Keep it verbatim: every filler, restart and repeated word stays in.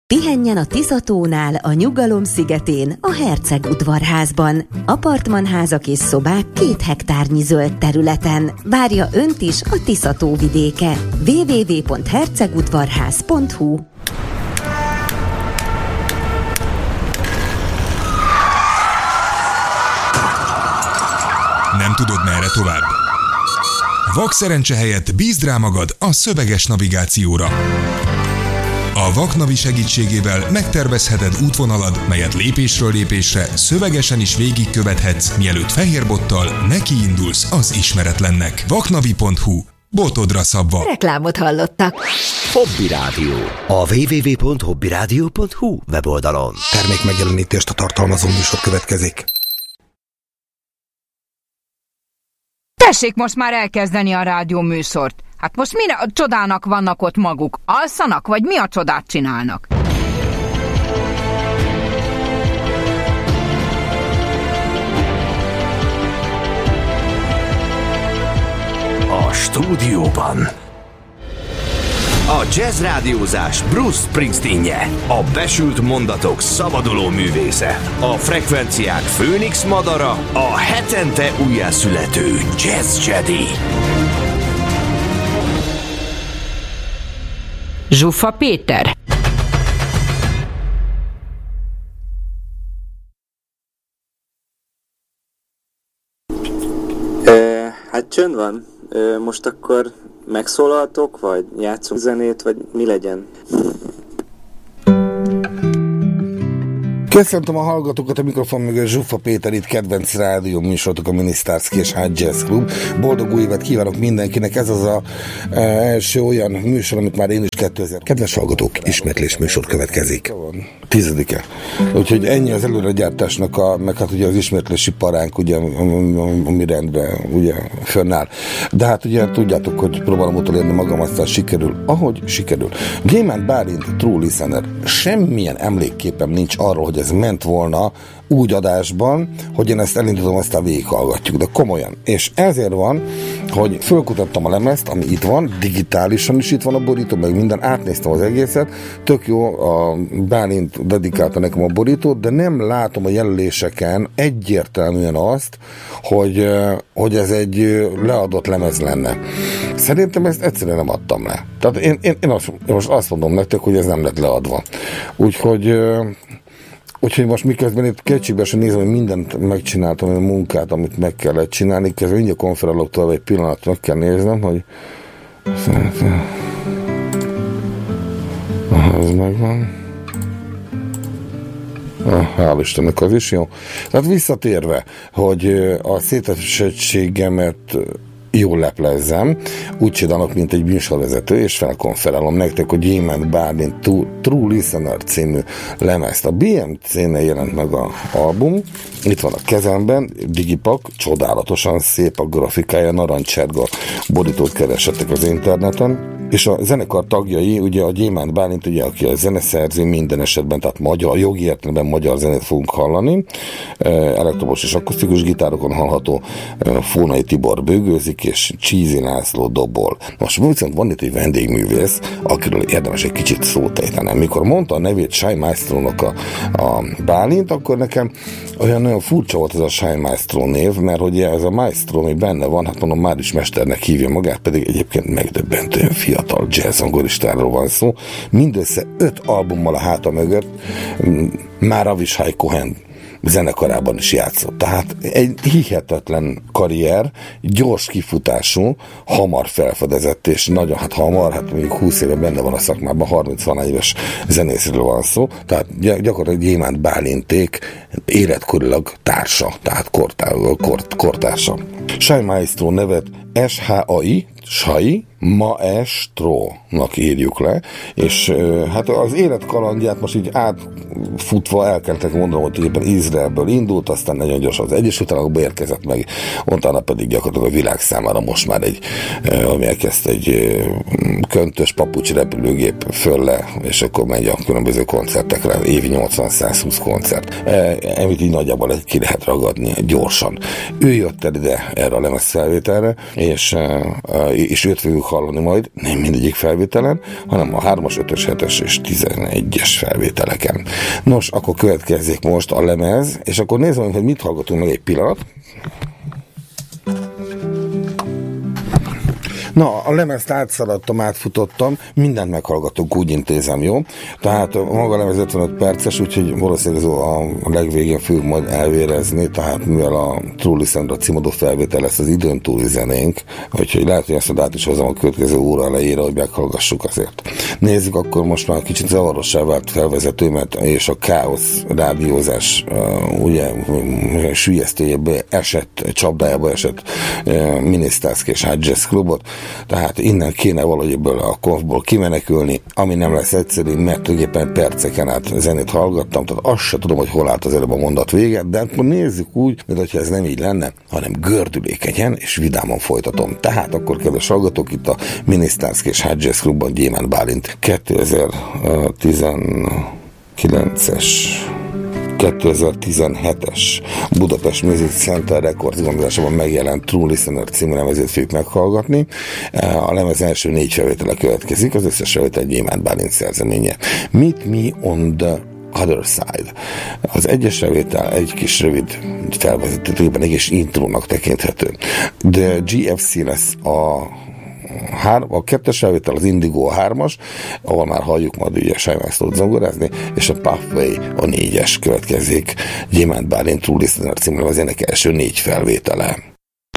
Pihenjen a Tiszatónál, a Nyugalom szigetén, a Herceg udvarházban. Apartmanházak és szobák két hektárnyi zöld területen. Várja önt is a Tiszató vidéke. double-u double-u double-u pont hercegudvarház pont hu. Nem tudod, merre tovább? Vakszerencse helyett bízd rá magad a szöveges navigációra. A Vaknavi segítségével megtervezheted útvonalad, melyet lépésről lépésre szövegesen is végigkövethetsz, mielőtt fehérbottal nekiindulsz az ismeretlennek. vaknavi pont hu. Botodra szabva. Reklámot hallottak. Hobby Rádió. A double-u double-u double-u pont hobbyradio pont hu weboldalon. Termék megjelenítést a tartalmazó műsor következik. Tessék most már elkezdeni a rádió műsort. Hát most mire a csodának vannak ott maguk? Alszanak, vagy mi a csodát csinálnak? A stúdióban a jazz rádiózás Bruce Springsteenje, a besült mondatok szabaduló művésze, a frekvenciák főnix madara, a hetente újjászülető Jazz Jedi. Zsuffa Péter. E, hát csönd van. E, most akkor megszólaltok, vagy játszunk zenét, vagy mi legyen? Köszöntöm a hallgatókat, a mikrofon mögött Zsuffa Péter, itt kedvenc rádió műsorotok, a Minisztárszki és High Jazz Club. Boldog új évet kívánok mindenkinek, ez az a e, első olyan műsor, amit már én is kétezer. Kedves hallgatók, ismétlés műsor következik. Tizedike. Úgyhogy ennyi az előregyártásnak, a, meg hát ugye az ismétlési paránk, ugye, ami rendben ugye fönnáll. De hát ugye tudjátok, hogy próbálom utolérni magam, aztán sikerül, ahogy sikerül. Gyémánt Bálint, True Listener, semmilyen emlékképem nincs arról, hogy ez ment volna úgy adásban, hogy én ezt elindítom, aztán végighallgatjuk, de komolyan. És ezért van, hogy fölkutattam a lemezt, ami itt van, digitálisan is itt van a borító, meg minden, átnéztem az egészet, tök jó, a Bálint dedikálta nekem a borítót, de nem látom a jelöléseken egyértelműen azt, hogy, hogy ez egy leadott lemez lenne. Szerintem ezt egyszerűen nem adtam le. Tehát én, én, én azt, most azt mondom nektek, hogy ez nem lett leadva. Úgyhogy Úgyhogy most miközben itt kétségbe sem nézem, hogy mindent megcsináltam, a munkát, amit meg kellett csinálni, közben mindjárt konferálok tovább egy pillanat, meg kell néznem, hogy ez megvan. Hál' Istennek, az is jó. Tehát visszatérve, hogy a szétesettségemet jól leplezzem, úgy csinálok, mint egy műsorvezető, és felkonferálom nektek, hogy Gyémánt Bálint True Listener című lemezt. A bé em cé-nél jelent meg az album, itt van a kezemben, digipak, csodálatosan szép a grafikája, narancsárga borítót keresettek az interneten, és a zenekar tagjai, ugye a Gyémánt Bálint, ugye, aki a zeneszerző minden esetben, tehát magyar, jogi értelemben magyar zenét fogunk hallani, elektromos és akusztikus gitárokon hallható, Fónai Tibor bőgőzik, és Csízi László dobol. Most viszont van itt egy vendégművész, akiről érdemes egy kicsit szót ejtenem. Mikor mondta a nevét Shai Maestrónak a, a Bálint, akkor nekem olyan nagyon furcsa volt ez a Shai Maestro név, mert hogy ez a Maestro, ami benne van, hát mondom, már is mesternek hívja magát, pedig egyébként megdöbbentően fiatal jazz-zongoristáról van szó. Mindössze öt albummal a háta mögött már Avishai Cohen zenekarában is játszott. Tehát egy hihetetlen karrier, gyors kifutású, hamar felfedezett, és nagyon hát hamar, hát mondjuk húsz éve benne van a szakmában, harminc éves zenészről van szó, tehát gyakorlatilag Gyémánt Bálinték életkorilag társa, tehát kortár, kort, kortársa. Shai Maestro nevet es há á i, Shai Maestro-nak írjuk le, és hát az életkalandját most így átfutva el kellett mondanom, hogy éppen Izraelből indult, aztán nagyon gyorsan az Egyesült Államokba érkezett meg, utána pedig gyakorlatilag a világ számára most már egy, ami elkezdte egy köntös papucs repülőgép föl le, és akkor megy a különböző koncertekre, évi nyolcvan-százhúsz koncert. Amit így nagyjából ki lehet ragadni gyorsan. Ő jött el ide erre a lemezfelvételre, és és őt fogjuk hallani majd, nem mindegyik felvételen, hanem a hármas, ötös, hetes és tizenegyes felvételeken. Nos, akkor következzék most a lemez, és akkor nézzük, hogy mit hallgatunk meg egy pillanat. Na, a lemezt átszaladtam, átfutottam, mindent meghallgatok, úgy intézem, jó? Tehát maga a lemez ötvenöt perces, úgyhogy valószínűleg a legvégén fogjuk majd elvérezni, tehát mivel a True Listener címadó felvétel lesz az időn túli zenénk, úgyhogy lehet, hogy ezt át is hozom a következő óra elejére, hogy meghallgassuk azért. Nézzük akkor most már kicsit zavarossá vált felvezetőmet, és a káosz rádiózás uh, ugye süllyesztőjébe esett, csapdájába esett uh, Ministask és High Jazz Clubot. Tehát innen kéne valahogy ebből a konfból kimenekülni, ami nem lesz egyszerű, mert tulajdonképpen perceken át zenét hallgattam, tehát azt sem tudom, hogy hol állt az előbb a mondat vége, de akkor nézzük úgy, mint hogyha ez nem így lenne, hanem gördülékenyen és vidáman folytatom. Tehát akkor, kedves hallgatók, itt a Ministask és High Jazz Clubban Gyémánt Bálint kétezer-tizenkilences kétezer-tizenhetes Budapest Music Center Records gondozásában megjelent True Listener című lemezét fogjuk meghallgatni. A lemez első négy felvétele következik, az összes felvétel Gyémánt Bálint szerzeménye. Meet Me on the Other Side. Az egyes felvétel egy kis rövid felvezetőben egész intrónak tekinthető. De gé ef cé lesz a a kettes felvétel, az Indigo a hármas, ahol már halljuk majd ugye Sájmászlót zongorázni, és a Pathway a négyes következik. Gyémánt Bálint True Listener című az ennek első négy felvétele.